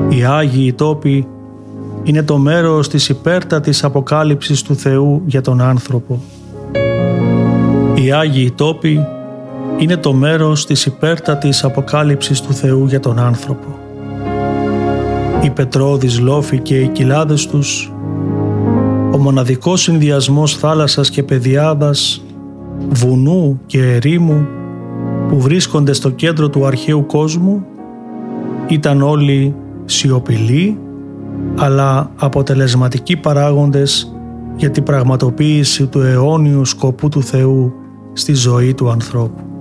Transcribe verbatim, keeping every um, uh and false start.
Οι Άγιοι τόποι είναι το μέρος της υπέρτατης αποκάλυψης του Θεού για τον άνθρωπο. Οι Άγιοι τόποι είναι το μέρος της υπέρτατης αποκάλυψης του Θεού για τον άνθρωπο. Οι πετρώδεις λόφοι και οι κοιλάδες τους, ο μοναδικός συνδυασμός θάλασσας και πεδιάδας, βουνού και ερήμου που βρίσκονται στο κέντρο του αρχαίου κόσμου, ήταν όλοι σιωπηλοί αλλά αποτελεσματικοί παράγοντες για την πραγματοποίηση του αιώνιου σκοπού του Θεού στη ζωή του ανθρώπου.